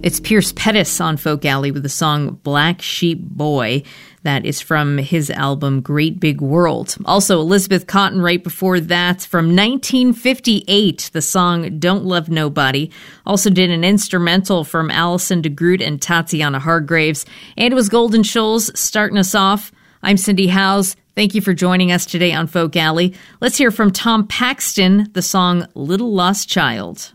It's Pierce Pettis on Folk Alley with the song Black Sheep Boy. That is from his album Great Big World. Also, Elizabeth Cotten right before that from 1958, the song Don't Love Nobody. Also did an instrumental from Alison DeGroot and Tatiana Hargraves. And it was Golden Shoals starting us off. I'm Cindy Howes. Thank you for joining us today on Folk Alley. Let's hear from Tom Paxton, the song Little Lost Child.